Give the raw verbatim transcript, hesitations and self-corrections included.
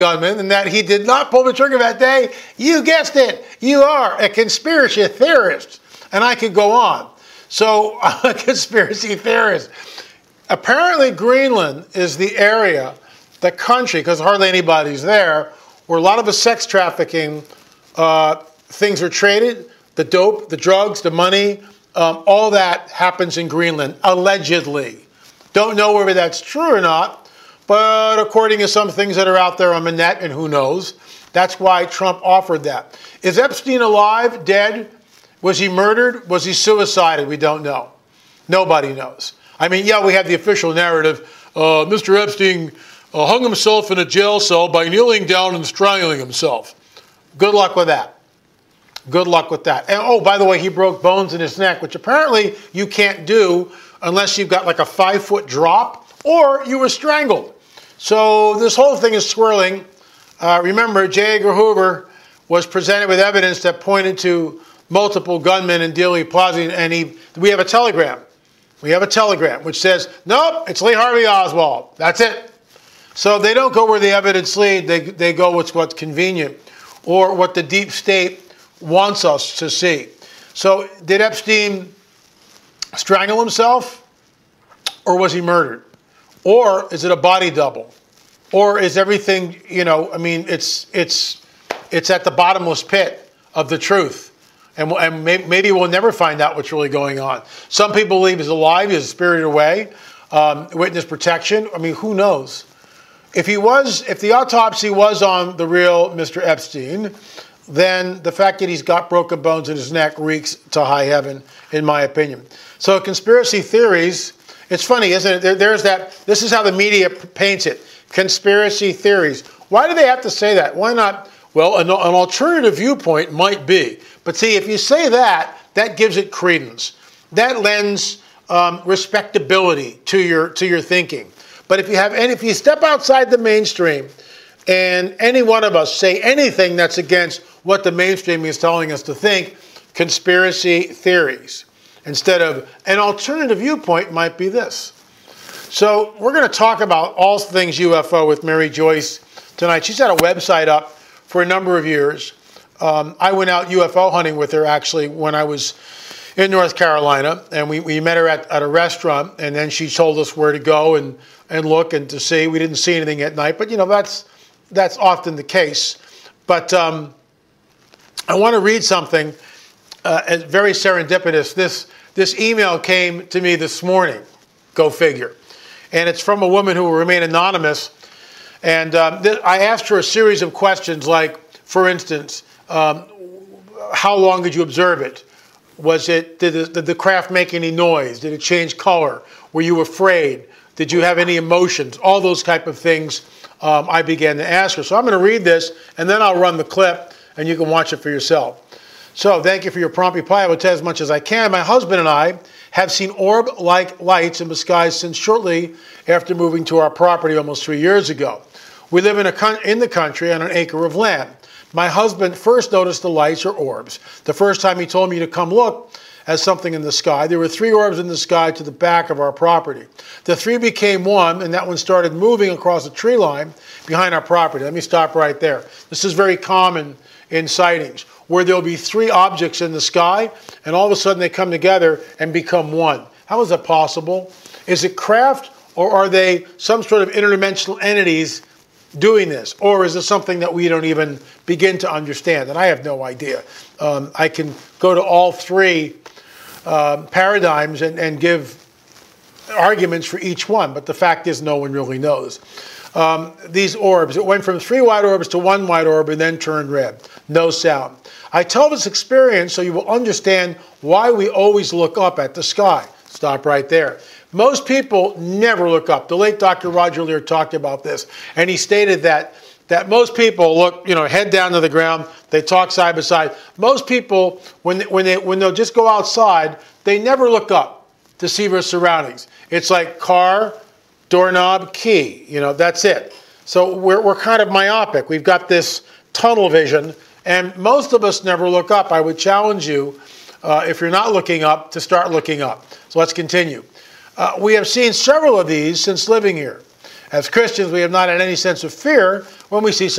gunman and that he did not pull the trigger that day, you guessed it, you are a conspiracy theorist. And I could go on. So I'm a conspiracy theorist. Apparently Greenland is the area, the country, because hardly anybody's there, where a lot of the sex trafficking uh, things are traded, the dope, the drugs, the money, um, all that happens in Greenland, allegedly. Don't know whether that's true or not. But according to some things that are out there on the net, and who knows, that's why Trump offered that. Is Epstein alive, dead? Was he murdered? Was he suicided? We don't know. Nobody knows. I mean, yeah, we have the official narrative. Uh, Mister Epstein uh, hung himself in a jail cell by kneeling down and strangling himself. Good luck with that. Good luck with that. And oh, by the way, he broke bones in his neck, which apparently you can't do unless you've got like a five-foot drop or you were strangled. So this whole thing is swirling. Uh, remember, J. Edgar Hoover was presented with evidence that pointed to multiple gunmen in Dealey Plaza, and he, we have a telegram. We have a telegram which says, nope, it's Lee Harvey Oswald. That's it. So they don't go where the evidence leads. They, they go with what's convenient or what the deep state wants us to see. So did Epstein strangle himself, or was he murdered? Or is it a body double? Or is everything, you know, I mean, it's it's it's at the bottomless pit of the truth. And, and maybe, maybe we'll never find out what's really going on. Some people believe he's alive, he's spirited away, um, witness protection. I mean, who knows? If he was, if the autopsy was on the real Mister Epstein, then the fact that he's got broken bones in his neck reeks to high heaven, in my opinion. So conspiracy theories, it's funny, isn't it? There, there's that, this is how the media paints it. Conspiracy theories. Why do they have to say that? Why not? Well, an, an alternative viewpoint might be. But see, if you say that, that gives it credence. That lends um, respectability to your to your thinking. But if you have, and if you step outside the mainstream, and any one of us say anything that's against what the mainstream is telling us to think, conspiracy theories. Instead of an alternative viewpoint might be this. So we're going to talk about all things U F O with Mary Joyce tonight. She's had a website up for a number of years. Um, I went out U F O hunting with her actually when I was in North Carolina, and we, we met her at, at a restaurant, and then she told us where to go and, and look and to see. We didn't see anything at night, but you know, that's that's often the case. But um, I want to read something uh, very serendipitous. This this email came to me this morning. Go figure. And it's from a woman who will remain anonymous. And um, th- I asked her a series of questions like, for instance, um, how long did you observe it? Was it, did the, did the craft make any noise? Did it change color? Were you afraid? Did you have any emotions? All those type of things um, I began to ask her. So I'm going to read this, and then I'll run the clip, and you can watch it for yourself. So thank you for your prompt reply. I will tell as much as I can. My husband and I have seen orb-like lights in the sky since shortly after moving to our property almost three years ago. We live in, a con- in the country on an acre of land. My husband first noticed the lights or orbs. The first time he told me to come look at something in the sky, there were three orbs in the sky to the back of our property. The three became one, and that one started moving across the tree line behind our property. Let me stop right there. This is very common in sightings, where there'll be three objects in the sky, and all of a sudden they come together and become one. How is that possible? Is it craft, or are they some sort of interdimensional entities doing this? Or is it something that we don't even begin to understand? And I have no idea. Um, I can go to all three um, paradigms and, and give arguments for each one, but the fact is no one really knows. Um, these orbs, it went from three white orbs to one white orb and then turned red. No sound. I tell this experience so you will understand why we always look up at the sky. Stop right there. Most people never look up. The late Doctor Roger Lear talked about this, and he stated that that most people look, you know, head down to the ground. They talk side by side. Most people, when they, when they when they'll just go outside, they never look up to see their surroundings. It's like car, doorknob, key. You know, that's it. So we're we're kind of myopic. We've got this tunnel vision, and most of us never look up. I would challenge you, uh, if you're not looking up, to start looking up. So let's continue. Uh, we have seen several of these since living here. As Christians, we have not had any sense of fear when we see